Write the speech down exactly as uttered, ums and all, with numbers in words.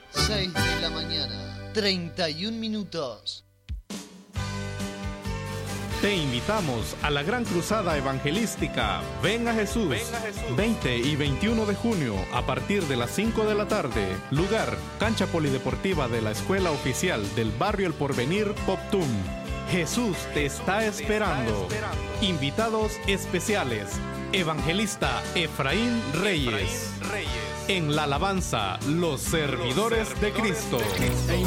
seis de la mañana, treinta y un minutos. Te invitamos a la gran cruzada evangelística Ven a Jesús, Ven a Jesús, veinte y veintiuno de junio a partir de las cinco de la tarde. Lugar, cancha polideportiva de la Escuela Oficial del Barrio El Porvenir, Poptún. Jesús te está esperando. Invitados especiales, Evangelista Efraín Reyes. En la alabanza, los servidores de Cristo.